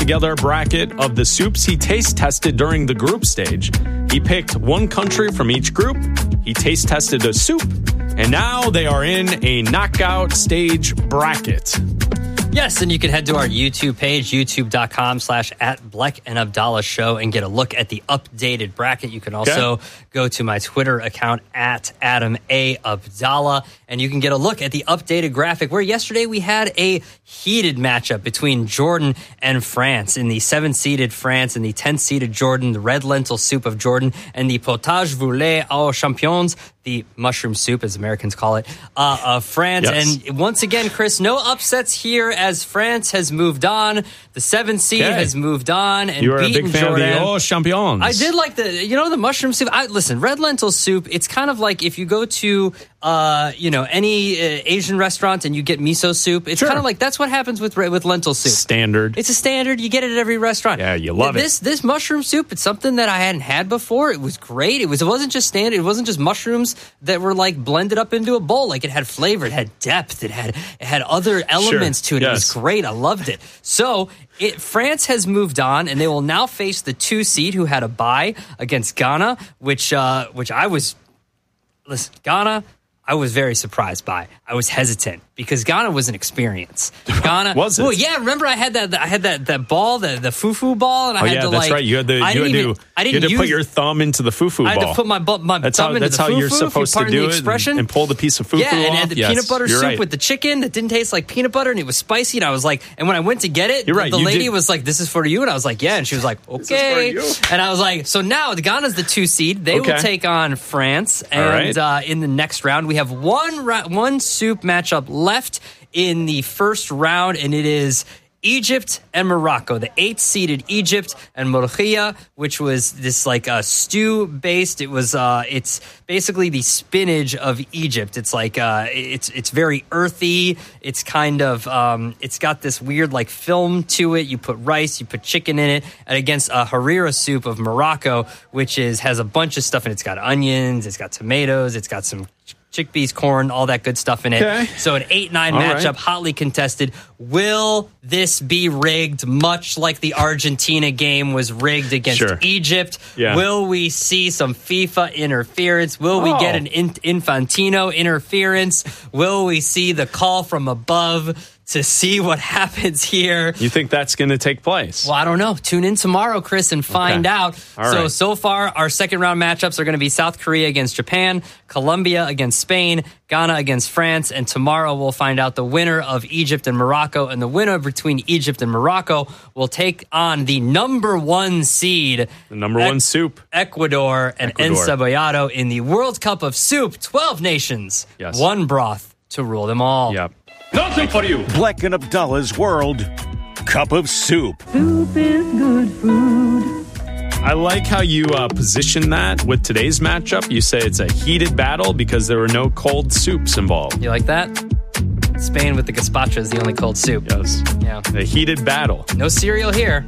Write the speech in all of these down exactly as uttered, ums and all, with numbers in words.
together a bracket of the soups he taste tested during the group stage. He picked one country from each group. He taste tested a soup, and now they are in a knockout stage bracket. Yes, and you can head to our YouTube page, youtube.com slash at Bleck and Abdallah Show, and get a look at the updated bracket. You can also okay. go to my Twitter account, at Adam A. Abdallah, and you can get a look at the updated graphic, where yesterday we had a heated matchup between Jordan and France. In the seven-seeded France and the ten-seeded Jordan, the red lentil soup of Jordan, and the potage voulet aux champignons, the mushroom soup, as Americans call it, uh, of France. Yes. And once again, Chris, no upsets here, as France has moved on. The seven seed okay. has moved on and you are beaten a big fan Jordan. of the aux champignons. I did like the, you know, the mushroom soup. I, listen, red lentil soup, it's kind of like if you go to, uh, you know, any uh, Asian restaurant and you get miso soup. It's sure. kind of like, that's what happens with with lentil soup. Standard. It's a standard. You get it at every restaurant. Yeah, you love this, it. This mushroom soup, it's something that I hadn't had before. It was great. It was. It wasn't just standard. It wasn't just mushrooms that were like blended up into a bowl. Like, it had flavor. It had depth. It had it had other elements sure. to it. Yes. It was great. I loved it. So it, France has moved on, and they will now face the two seed who had a bye against Ghana, which uh, which I was listen Ghana. I was very surprised by. I was hesitant because Ghana was an experience. Ghana was it? Well, yeah. Remember, I had that. I had that, that ball, the the fufu ball, and I oh, had yeah, to that's like. right. You had to. You I had didn't to. even, I didn't you had to use, put your thumb into the fufu ball. I had to put my, my that's thumb how, into that's the how fufu. you're supposed to do it, and, and pull the piece of fufu yeah, and off. it had the yes, peanut butter soup right. with the chicken that didn't taste like peanut butter, and it was spicy. And I was like, and when I went to get it, you're the, right, the you lady did. was like, "This is for you," and I was like, "Yeah," and she was like, "Okay," and I was like, "So now the Ghana's the two seed. They okay. will take on France, and right. uh, in the next round we have one ra- one soup matchup left in the first round, and it is Egypt and Morocco. The eighth-seeded Egypt and Morocco, which was this like uh, stew-based. It was uh, it's basically the spinach of Egypt. It's like uh, it's it's very earthy. It's kind of um, it's got this weird like film to it. You put rice, you put chicken in it, and against a harira soup of Morocco, which is has a bunch of stuff in it. It's got onions, it's got tomatoes, it's got some chickpeas, corn, all that good stuff in it. Okay. So an eight nine all matchup, right. hotly contested. Will this be rigged, much like the Argentina game was rigged against sure. Egypt? Yeah. Will we see some FIFA interference? Will we oh. get an in- Infantino interference? Will we see the call from above to see what happens here? You think that's going to take place? Well, I don't know. Tune in tomorrow, Chris, and find okay. out. All so, right. so far, our second round matchups are going to be South Korea against Japan, Colombia against Spain, Ghana against France, and tomorrow we'll find out the winner of Egypt and Morocco, and the winner between Egypt and Morocco will take on the number one seed, the number one soup, Ecuador, and Ecuador. Encebollado in the World Cup of Soup. twelve nations, yes. one broth to rule them all. Yep. Nothing for you. Bleck and Abdallah's World Cup of Soup. Soup is good food. I like how you uh, position that with today's matchup. You say it's a heated battle because there were no cold soups involved. You like that? Spain with the gazpacho is the only cold soup. Yes. Yeah. A heated battle. No cereal here.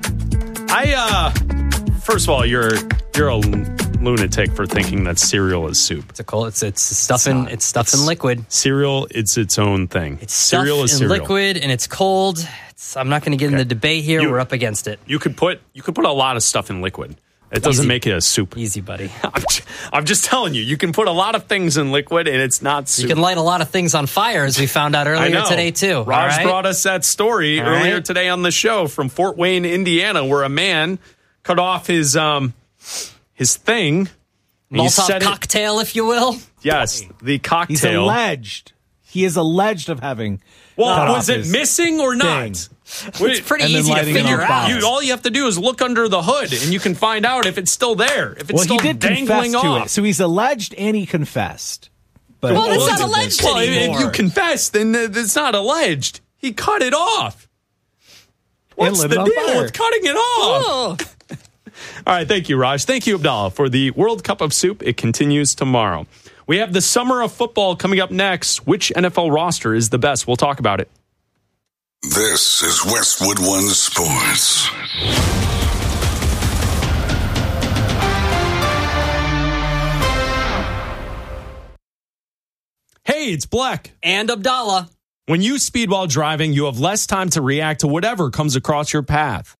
I, uh, first of all, you're you're a lunatic for thinking that cereal is soup. It's a cold. It's it's stuff in it's, it's stuff it's, in liquid. Cereal, it's its own thing. It's cereal stuff is in cereal. liquid, and it's cold. It's, I'm not going to get okay. in the debate here. You, We're up against it. You could put you could put a lot of stuff in liquid. It doesn't Easy. make it a soup. Easy, buddy. I'm just, I'm just telling you, you can put a lot of things in liquid, and it's not soup. You can light a lot of things on fire, as we found out earlier today too. Raj right? brought us that story All earlier right. today on the show from Fort Wayne, Indiana, where a man cut off his um his thing. Molotov cocktail, if you will. Yes, the cocktail. He's alleged. He is alleged of having. Well, was it missing or not? Thing. It's pretty And then easy to lighting it figure on out. fire. You, all you have to do is look under the hood, and you can find out if it's still there. If it's Well, still he did dangling confess to off. it. So he's alleged and he confessed. But Well, it's Well, not alleged well, if- anymore. if you confess, then it's not alleged. He cut it off. What's lit the it on deal fire. with cutting it off? Oh. All right, thank you, Raj. Thank you, Abdallah, for the World Cup of Soup. It continues tomorrow. We have the Summer of Football coming up next. Which N F L roster is the best? We'll talk about it. This is Westwood One Sports. Hey, it's Bleck. And Abdallah. When you speed while driving, you have less time to react to whatever comes across your path.